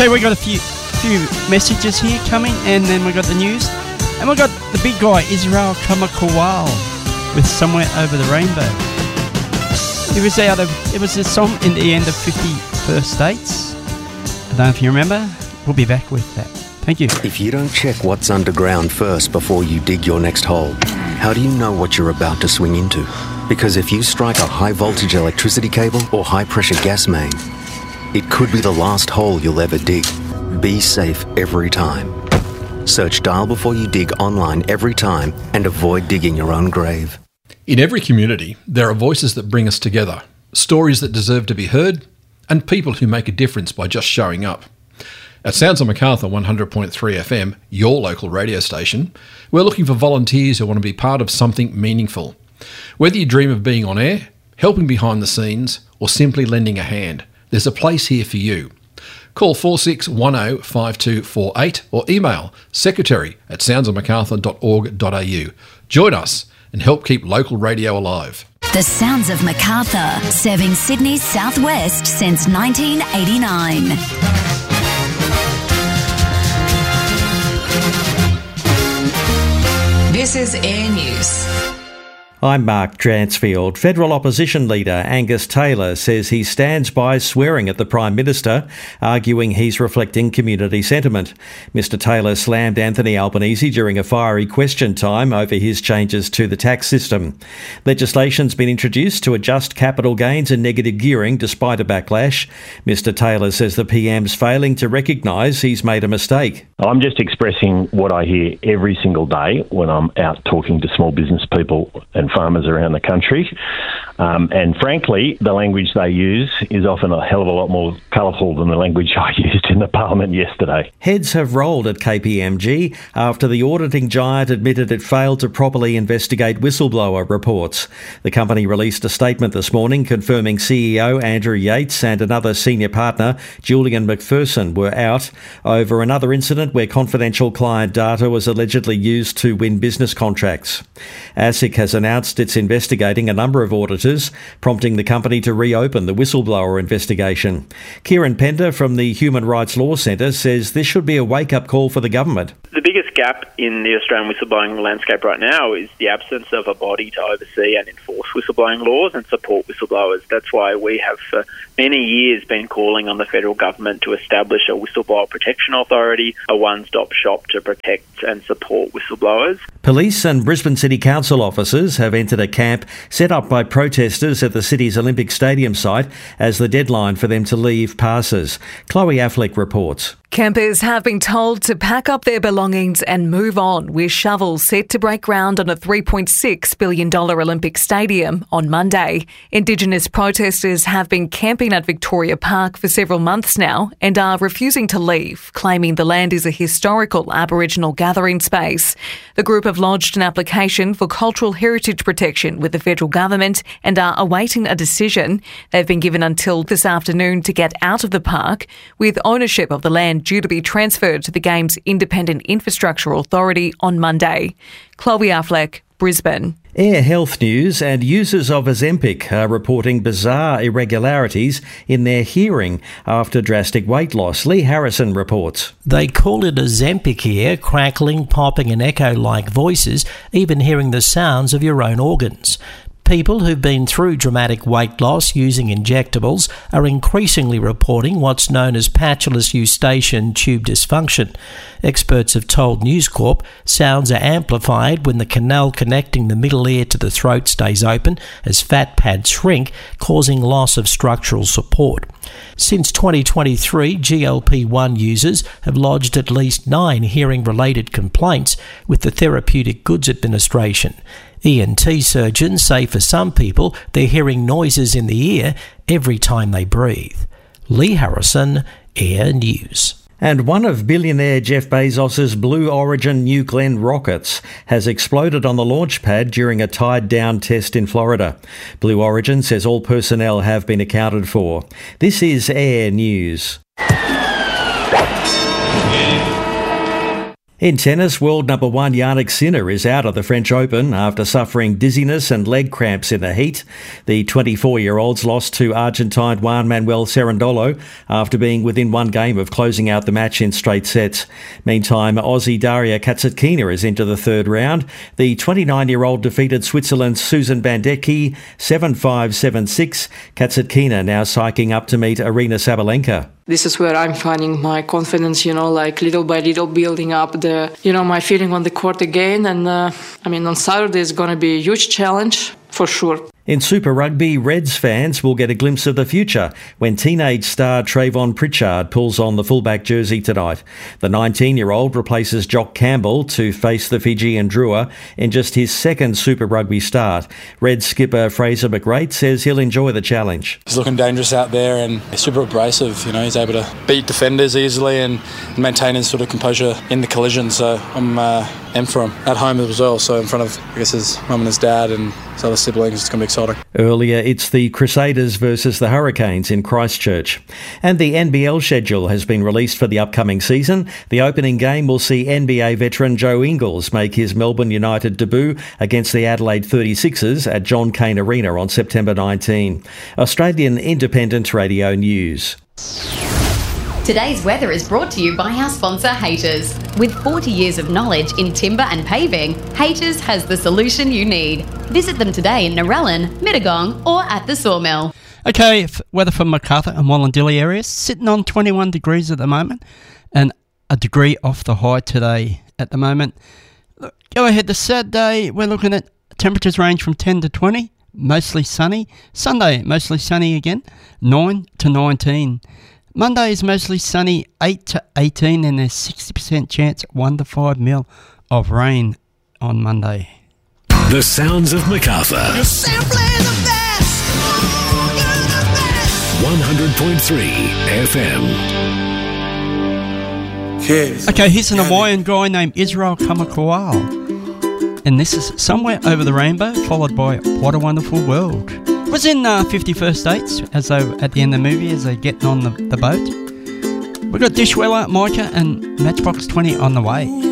Okay, we got a few messages here coming, and then we got the news, and we got the big guy Israel Kamakawal with Somewhere Over the Rainbow. It was a song in the end of 50 First Dates. I don't know if you remember. We'll be back with that. Thank you. If you don't check what's underground first before you dig your next hole, how do you know what you're about to swing into? Because if you strike a high voltage electricity cable or high pressure gas main, it could be the last hole you'll ever dig. Be safe every time. Search Dial Before You Dig online every time and avoid digging your own grave. In every community, there are voices that bring us together, stories that deserve to be heard, and people who make a difference by just showing up. At Sounds of Macarthur 100.3 FM, your local radio station, we're looking for volunteers who want to be part of something meaningful. Whether you dream of being on air, helping behind the scenes, or simply lending a hand, there's a place here for you. Call 46105248 or email secretary@soundsofmacarthur.org.au. Join us and help keep local radio alive. The Sounds of Macarthur, serving Sydney's southwest since 1989. This is Air News. I'm Mark Dransfield. Federal opposition leader Angus Taylor says he stands by swearing at the Prime Minister, arguing he's reflecting community sentiment. Mr Taylor slammed Anthony Albanese during a fiery question time over his changes to the tax system. Legislation's been introduced to adjust capital gains and negative gearing despite a backlash. Mr Taylor says the PM's failing to recognise he's made a mistake. I'm just expressing what I hear every single day when I'm out talking to small business people and farmers around the country. And frankly, the language they use is often a hell of a lot more colourful than the language I used in the Parliament yesterday. Heads have rolled at KPMG after the auditing giant admitted it failed to properly investigate whistleblower reports. The company released a statement this morning confirming CEO Andrew Yates and another senior partner, Julian McPherson, were out over another incident where confidential client data was allegedly used to win business contracts. ASIC has announced it's investigating a number of auditors, prompting the company to reopen the whistleblower investigation. Kieran Pender from the Human Rights Law Centre says this should be a wake-up call for the government. The biggest gap in the Australian whistleblowing landscape right now is the absence of a body to oversee and enforce whistleblowing laws and support whistleblowers. That's why we have for many years been calling on the federal government to establish a whistleblower protection authority, a one-stop shop to protect and support whistleblowers. Police and Brisbane City Council officers have entered a camp set up by protesters at the city's Olympic Stadium site as the deadline for them to leave passes. Chloe Affleck reports. Campers have been told to pack up their belongings and move on, with shovels set to break ground on a $3.6 billion Olympic stadium on Monday. Indigenous protesters have been camping at Victoria Park for several months now and are refusing to leave, claiming the land is a historical Aboriginal gathering space. The group have lodged an application for cultural heritage protection with the federal government and are awaiting a decision. They've been given until this afternoon to get out of the park, with ownership of the land due to be transferred to the Games Independent Infrastructure Authority on Monday. Chloe Affleck, Brisbane. Air Health News and users of Ozempic are reporting bizarre irregularities in their hearing after drastic weight loss. Lee Harrison reports. They call it Ozempic here, crackling, popping and echo-like voices, even hearing the sounds of your own organs. People who've been through dramatic weight loss using injectables are increasingly reporting what's known as patulous eustachian tube dysfunction. Experts have told News Corp sounds are amplified when the canal connecting the middle ear to the throat stays open as fat pads shrink, causing loss of structural support. Since 2023, GLP-1 users have lodged at least 9 hearing-related complaints with the Therapeutic Goods Administration. ENT surgeons say for some people they're hearing noises in the ear every time they breathe. Lee Harrison, Air News. And one of billionaire Jeff Bezos's Blue Origin New Glenn rockets has exploded on the launch pad during a tied-down test in Florida. Blue Origin says all personnel have been accounted for. This is Air News. In tennis, world number one Jannik Sinner is out of the French Open after suffering dizziness and leg cramps in the heat. The 24-year-old's lost to Argentine Juan Manuel Cerundolo after being within one game of closing out the match in straight sets. Meantime, Aussie Daria Kasatkina is into the third round. The 29-year-old defeated Switzerland's Susan Bandecki 7-5, 7-6. Kasatkina now psyching up to meet Arina Sabalenka. This is where I'm finding my confidence, like little by little building up my feeling on the court again. And on Saturday is going to be a huge challenge for sure. In Super Rugby, Reds fans will get a glimpse of the future when teenage star Trayvon Pritchard pulls on the fullback jersey tonight. The 19-year-old replaces Jock Campbell to face the Fijian Drua in just his second Super Rugby start. Reds skipper Fraser McRae says he'll enjoy the challenge. He's looking dangerous out there and super abrasive. He's able to beat defenders easily and maintain his sort of composure in the collision. So I'm in for him at home as well. So in front of, his mum and his dad and his other siblings, it's going to be exciting. Earlier, it's the Crusaders versus the Hurricanes in Christchurch. And the NBL schedule has been released for the upcoming season. The opening game will see NBA veteran Joe Ingles make his Melbourne United debut against the Adelaide 36ers at John Cain Arena on September 19. Australian Independent Radio News. Today's weather is brought to you by our sponsor, Haters. With 40 years of knowledge in timber and paving, Haters has the solution you need. Visit them today in Narellan, Mittagong or at the Sawmill. Okay, weather from Macarthur and Wallandilly areas, sitting on 21 degrees at the moment and a degree off the high today at the moment. Go ahead to Saturday, we're looking at temperatures range from 10 to 20, mostly sunny. Sunday, mostly sunny again, 9 to 19. Monday is mostly sunny, 8 to 18, and there's 60% chance 1 to 5 mil of rain on Monday. The sounds of Macarthur. You're simply the best. Oh, you're the best. 100.3 FM. Cheers. Okay, here's an Hawaiian guy named Israel Kamakawal. And this is Somewhere Over the Rainbow, followed by What a Wonderful World. It was in 51st Dates, as they at the end of the movie, as they're getting on the boat. We've got Dishwella, Micah, and Matchbox 20 on the way.